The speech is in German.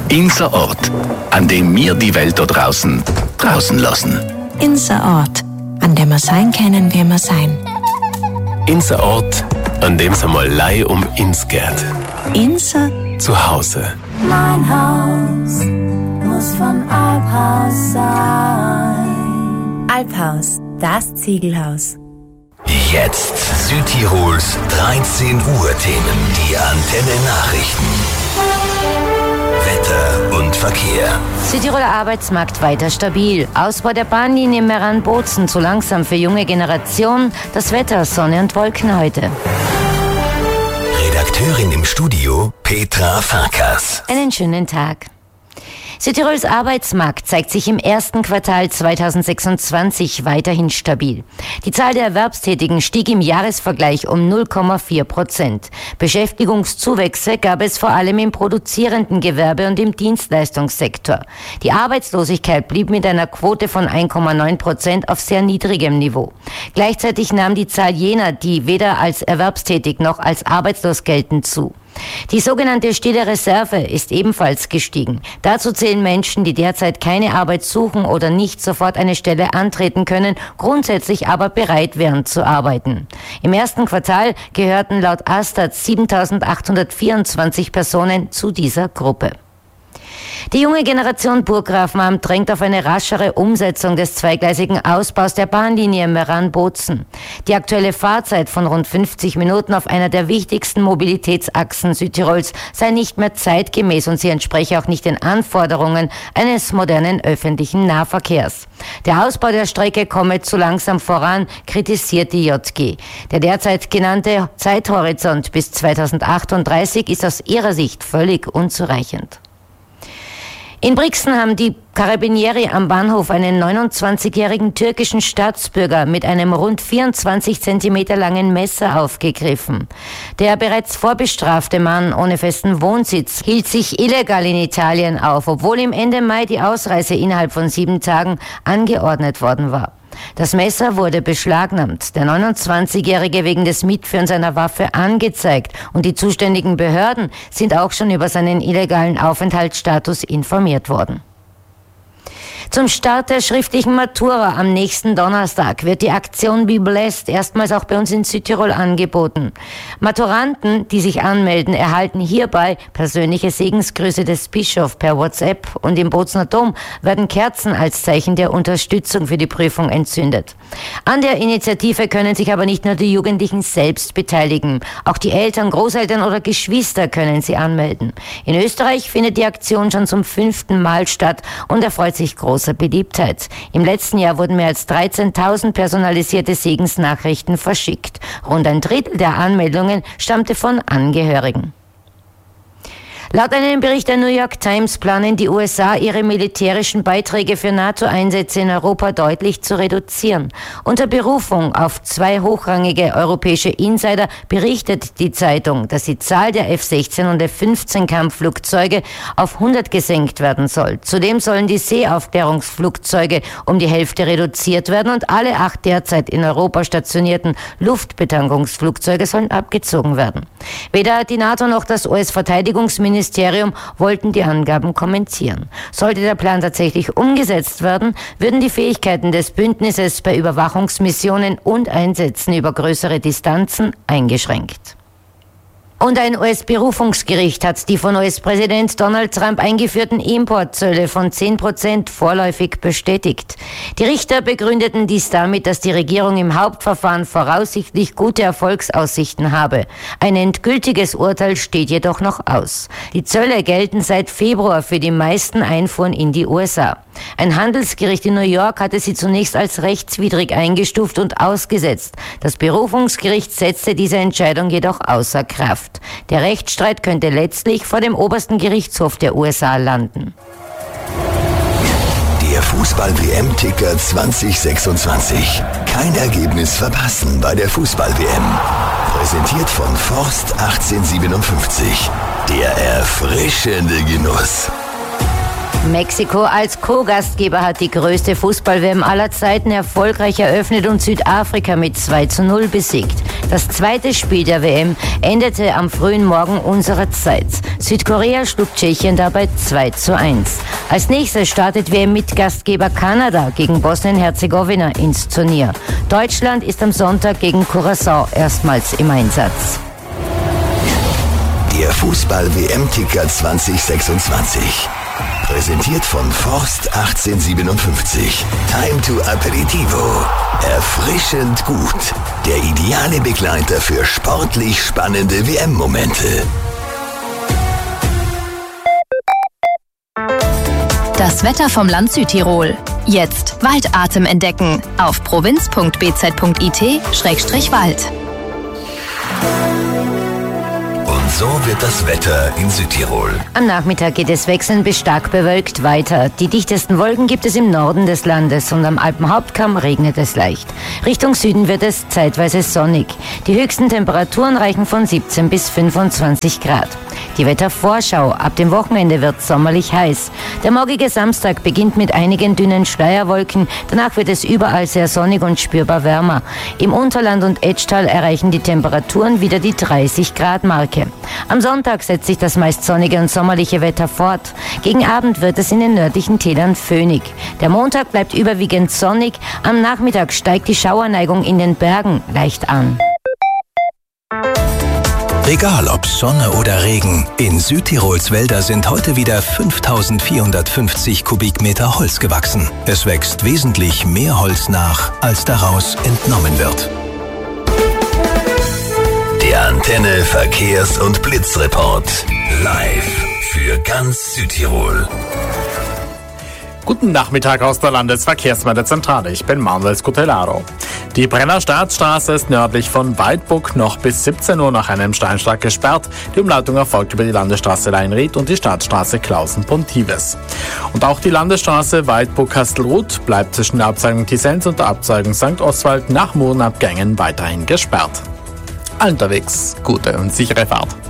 Unser Ort, an dem wir die Welt da draußen lassen. Unser Ort, an dem wir sein können, wie wir sein. Unser Ort, an dem es einmal Leih uns geht. Unser Zuhause. Mein Haus muss vom Alphaus sein. Alphaus, das Ziegelhaus. Jetzt Südtirols 13 Uhr Themen, die Antenne Nachrichten. Wetter und Verkehr. Südtiroler Arbeitsmarkt weiter stabil. Ausbau der Bahnlinie Meran-Bozen zu langsam für junge Generationen. Das Wetter, Sonne und Wolken heute. Redakteurin im Studio Petra Farkas. Einen schönen Tag. Südtirols Arbeitsmarkt zeigt sich im ersten Quartal 2026 weiterhin stabil. Die Zahl der Erwerbstätigen stieg im Jahresvergleich um 0,4%. Beschäftigungszuwächse gab es vor allem im produzierenden Gewerbe und im Dienstleistungssektor. Die Arbeitslosigkeit blieb mit einer Quote von 1,9% auf sehr niedrigem Niveau. Gleichzeitig nahm die Zahl jener, die weder als erwerbstätig noch als arbeitslos gelten, zu. Die sogenannte stille Reserve ist ebenfalls gestiegen. Dazu zählen Menschen, die derzeit keine Arbeit suchen oder nicht sofort eine Stelle antreten können, grundsätzlich aber bereit wären zu arbeiten. Im ersten Quartal gehörten laut Astat 7.824 Personen zu dieser Gruppe. Die junge Generation Burggrafenamt drängt auf eine raschere Umsetzung des zweigleisigen Ausbaus der Bahnlinie Meran-Bozen. Die aktuelle Fahrzeit von rund 50 Minuten auf einer der wichtigsten Mobilitätsachsen Südtirols sei nicht mehr zeitgemäß und sie entspreche auch nicht den Anforderungen eines modernen öffentlichen Nahverkehrs. Der Ausbau der Strecke komme zu langsam voran, kritisiert die JG. Der derzeit genannte Zeithorizont bis 2038 ist aus ihrer Sicht völlig unzureichend. In Brixen haben die Carabinieri am Bahnhof einen 29-jährigen türkischen Staatsbürger mit einem rund 24 Zentimeter langen Messer aufgegriffen. Der bereits vorbestrafte Mann ohne festen Wohnsitz hielt sich illegal in Italien auf, obwohl ihm Ende Mai die Ausreise innerhalb von 7 Tagen angeordnet worden war. Das Messer wurde beschlagnahmt, der 29-Jährige wegen des Mitführens einer Waffe angezeigt und die zuständigen Behörden sind auch schon über seinen illegalen Aufenthaltsstatus informiert worden. Zum Start der schriftlichen Matura am nächsten Donnerstag wird die Aktion Be Blessed erstmals auch bei uns in Südtirol angeboten. Maturanten, die sich anmelden, erhalten hierbei persönliche Segensgrüße des Bischofs per WhatsApp und im Bozener Dom werden Kerzen als Zeichen der Unterstützung für die Prüfung entzündet. An der Initiative können sich aber nicht nur die Jugendlichen selbst beteiligen. Auch die Eltern, Großeltern oder Geschwister können sie anmelden. In Österreich findet die Aktion schon zum 5. Mal statt und erfreut sich großer Beliebtheit. Im letzten Jahr wurden mehr als 13.000 personalisierte Segensnachrichten verschickt. Rund ein Drittel der Anmeldungen stammte von Angehörigen. Laut einem Bericht der New York Times planen die USA, ihre militärischen Beiträge für NATO-Einsätze in Europa deutlich zu reduzieren. Unter Berufung auf 2 hochrangige europäische Insider berichtet die Zeitung, dass die Zahl der F-16 und F-15 Kampfflugzeuge auf 100 gesenkt werden soll. Zudem sollen die Seeaufklärungsflugzeuge um die Hälfte reduziert werden und alle 8 derzeit in Europa stationierten Luftbetankungsflugzeuge sollen abgezogen werden. Weder die NATO noch das US-Verteidigungsministerium wollten die Angaben kommentieren. Sollte der Plan tatsächlich umgesetzt werden, würden die Fähigkeiten des Bündnisses bei Überwachungsmissionen und Einsätzen über größere Distanzen eingeschränkt. Und ein US-Berufungsgericht hat die von US-Präsident Donald Trump eingeführten Importzölle von 10% vorläufig bestätigt. Die Richter begründeten dies damit, dass die Regierung im Hauptverfahren voraussichtlich gute Erfolgsaussichten habe. Ein endgültiges Urteil steht jedoch noch aus. Die Zölle gelten seit Februar für die meisten Einfuhren in die USA. Ein Handelsgericht in New York hatte sie zunächst als rechtswidrig eingestuft und ausgesetzt. Das Berufungsgericht setzte diese Entscheidung jedoch außer Kraft. Der Rechtsstreit könnte letztlich vor dem obersten Gerichtshof der USA landen. Der Fußball-WM-Ticker 2026. Kein Ergebnis verpassen bei der Fußball-WM. Präsentiert von Forst 1857. Der erfrischende Genuss. Mexiko als Co-Gastgeber hat die größte Fußball-WM aller Zeiten erfolgreich eröffnet und Südafrika mit 2:0 besiegt. Das zweite Spiel der WM endete am frühen Morgen unserer Zeit. Südkorea schlug Tschechien dabei 2:1. Als nächstes startet WM-Mitgastgeber Kanada gegen Bosnien-Herzegowina ins Turnier. Deutschland ist am Sonntag gegen Curaçao erstmals im Einsatz. Der Fußball-WM-Ticker 2026. Präsentiert von Forst 1857. Time to Aperitivo. Erfrischend gut. Der ideale Begleiter für sportlich spannende WM-Momente. Das Wetter vom Land Südtirol. Jetzt Waldatem entdecken auf provinz.bz.it/wald. Und so wird das Wetter in Südtirol. Am Nachmittag geht es wechselnd bis stark bewölkt weiter. Die dichtesten Wolken gibt es im Norden des Landes und am Alpenhauptkamm regnet es leicht. Richtung Süden wird es zeitweise sonnig. Die höchsten Temperaturen reichen von 17 bis 25 Grad. Die Wettervorschau: Ab dem Wochenende wird sommerlich heiß. Der morgige Samstag beginnt mit einigen dünnen Schleierwolken. Danach wird es überall sehr sonnig und spürbar wärmer. Im Unterland und Etschtal erreichen die Temperaturen wieder die 30 Grad Marke. Am Sonntag setzt sich das meist sonnige und sommerliche Wetter fort. Gegen Abend wird es in den nördlichen Tälern föhnig. Der Montag bleibt überwiegend sonnig. Am Nachmittag steigt die Schauerneigung in den Bergen leicht an. Egal ob Sonne oder Regen, in Südtirols Wälder sind heute wieder 5450 Kubikmeter Holz gewachsen. Es wächst wesentlich mehr Holz nach, als daraus entnommen wird. Der Antenne Verkehrs- und Blitzreport. Live für ganz Südtirol. Guten Nachmittag aus der Landesverkehrsmeldezentrale. Ich bin Manuel Scutellaro. Die Brenner Staatsstraße ist nördlich von Waldburg noch bis 17 Uhr nach einem Steinschlag gesperrt. Die Umleitung erfolgt über die Landesstraße Leinried und die Staatsstraße Klausen-Pontives. Und auch die Landesstraße Waldburg-Kastelruth bleibt zwischen der Abzweigung Tisens und der Abzweigung St. Oswald nach Murenabgängen weiterhin gesperrt. Unterwegs gute und sichere Fahrt.